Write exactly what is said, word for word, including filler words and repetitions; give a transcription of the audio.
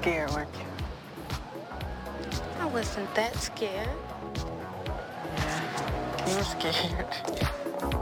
scared, weren't you? I wasn't that scared. Yeah, you were scared.